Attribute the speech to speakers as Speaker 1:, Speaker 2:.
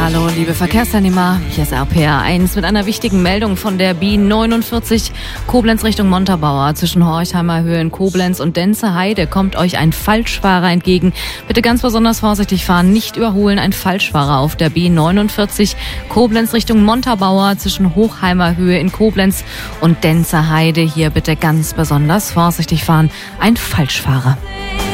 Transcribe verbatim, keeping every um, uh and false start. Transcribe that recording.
Speaker 1: Hallo, liebe Verkehrsteilnehmer, hier ist R P R eins mit einer wichtigen Meldung von der B neunundvierzig Koblenz Richtung Montabaur. Zwischen Horchheimer Höhe in Koblenz und Denze Heide kommt euch ein Falschfahrer entgegen. Bitte ganz besonders vorsichtig fahren, nicht überholen. Ein Falschfahrer auf der B neunundvierzig Koblenz Richtung Montabaur zwischen Hochheimer Höhe in Koblenz und Denze Heide. Hier bitte ganz besonders vorsichtig fahren. Ein Falschfahrer.